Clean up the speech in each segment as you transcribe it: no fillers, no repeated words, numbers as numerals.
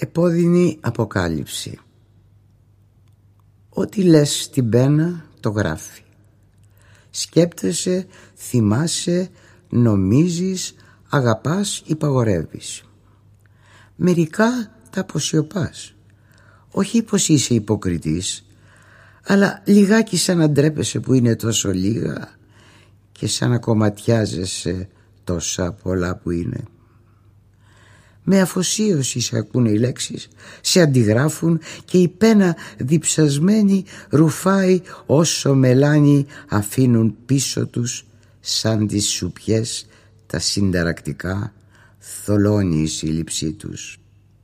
Επώδυνη αποκάλυψη. Ό,τι λες στην πένα το γράφει. Σκέπτεσαι, θυμάσαι, νομίζεις, αγαπάς, υπαγορεύεις. Μερικά τα αποσιωπάς. Όχι πως είσαι υποκριτής, αλλά λιγάκι σαν να ντρέπεσαι που είναι τόσο λίγα και σαν να κομματιάζεσαι τόσα πολλά που είναι. Με αφοσίωση σε ακούνε οι λέξεις, σε αντιγράφουν και η πένα διψασμένη ρουφάει όσο μελάνι αφήνουν πίσω τους σαν τις σουπιές τα συνταρακτικά, θολώνει η σύλληψή τους.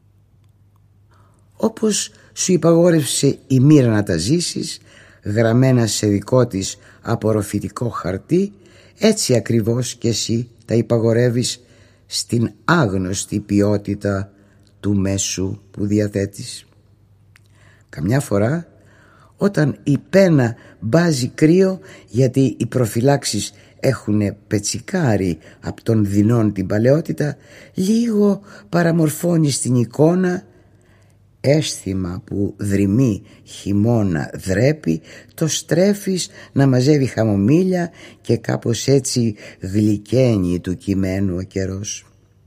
Όπως σου υπαγόρευσε η μοίρα να τα ζήσεις, γραμμένα σε δικό της απορροφητικό χαρτί, έτσι ακριβώς και εσύ τα υπαγορεύεις στην άγνωστη ποιότητα του μέσου που διαθέτεις. Καμιά φορά, όταν η πένα μπάζει κρύο γιατί οι προφυλάξεις έχουν πετσικάρει από τον δεινών την παλαιότητα, λίγο παραμορφώνει στην εικόνα, αίσθημα που δρυμεί χειμώνα δρέπει, το στρέφεις να μαζεύει χαμομήλια και κάπως έτσι γλυκαίνει του κειμένου ο καιρός.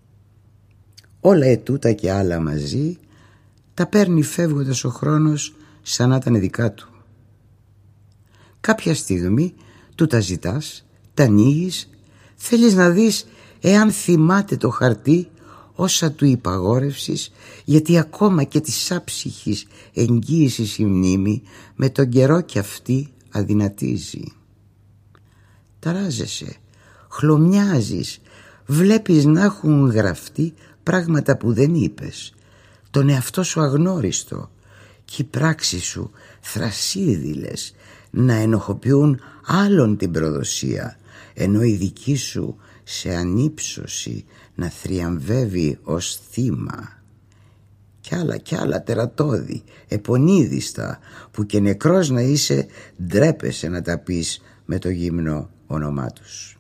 Όλα ετούτα και άλλα μαζί τα παίρνει φεύγοντας ο χρόνος σαν να ήταν δικά του. Κάποια στιγμή του τα ζητάς, τα ανοίγεις, θέλεις να δεις εάν θυμάται το χαρτί όσα του υπαγόρευσης, γιατί ακόμα και της άψυχης εγγύησης η μνήμη με τον καιρό κι αυτή αδυνατίζει. Ταράζεσαι, χλωμιάζεις, βλέπεις να έχουν γραφτεί πράγματα που δεν είπες, τον εαυτό σου αγνώριστο, κι οι πράξεις σου θρασίδηλες να ενοχοποιούν άλλον την προδοσία, ενώ η δική σου σε ανύψωση να θριαμβεύει ως θύμα. Κι άλλα τερατώδη, επονίδιστα, που και νεκρός να είσαι ντρέπεσαι να τα πεις με το γύμνο όνομά τους.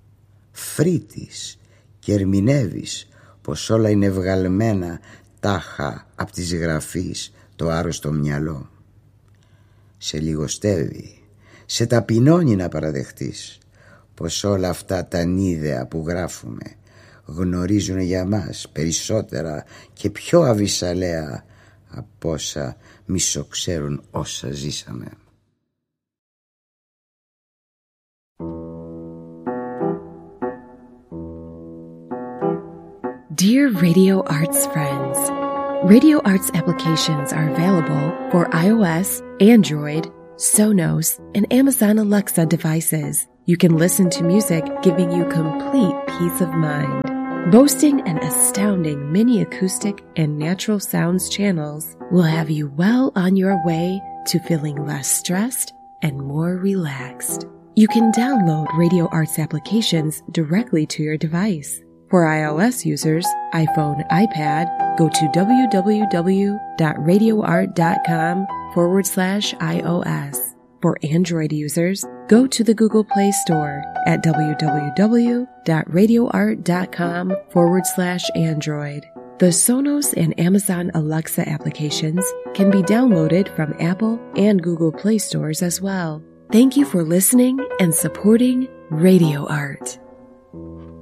Φρύτης και ερμηνεύεις πως όλα είναι βγαλμένα τάχα απ' της γραφής το άρρωστο μυαλό. Σε λιγοστεύει, σε ταπεινώνει να παραδεχτείς πως όλα αυτά τα νίδεα που γράφουμε γνωρίζουν για μας περισσότερα και πιο αβυσαλαία από όσα μισοξέρουν όσα ζήσαμε. Dear Radio Arts friends, Radio Arts applications are available for iOS, Android, Sonos, and Amazon Alexa devices. You can listen to music giving you complete peace of mind. Boasting an astounding mini acoustic and natural sounds channels will have you well on your way to feeling less stressed and more relaxed. You can download Radio Arts applications directly to your device. For iOS users, iPhone, iPad, go to www.radioart.com/iOS. For Android users, go to the Google Play Store at www.radioart.com/Android. The Sonos and Amazon Alexa applications can be downloaded from Apple and Google Play stores as well. Thank you for listening and supporting Radio Art.